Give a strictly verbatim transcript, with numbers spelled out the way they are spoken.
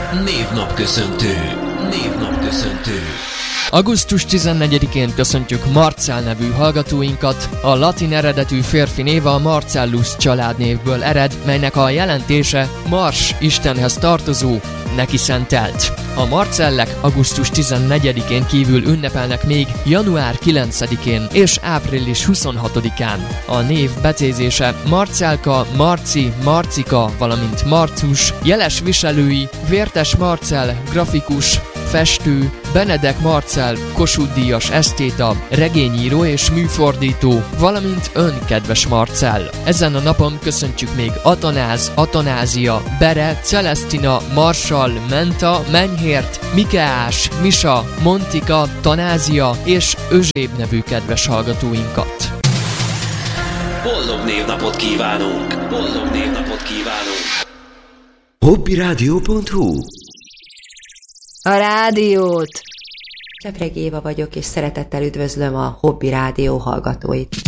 Névnapköszöntő. Névnapköszöntő. augusztus tizennegyedikén köszöntjük Marcell nevű hallgatóinkat. A latin eredetű férfi néve a Marcellus családnévből ered, melynek a jelentése Mars istenhez tartozó, neki szentelt. A Marcellek augusztus tizennegyedikén kívül ünnepelnek még január kilencedikén és április huszonhatodikán. A név becézése Marcelka, Marci, Marcika, valamint Marcus, jeles viselői Vértes Marcell, grafikus, festő, Benedek Marcell, Kossuth-díjas esztéta, regényíró és műfordító, valamint ön, kedves Marcell. Ezen a napon köszöntjük még Atanáz, Atanázia, Bere, Celestina, Marsall, Menta, Menyhért, Mikeás, Misa, Montika, Tanázia és Özséb nevű kedves hallgatóinkat. Boldog névnapot kívánunk! Boldog névnapot kívánunk! hobbyradio pont hu A rádiót! Csepregi Éva vagyok, és szeretettel üdvözlöm a Hobby Rádió hallgatóit.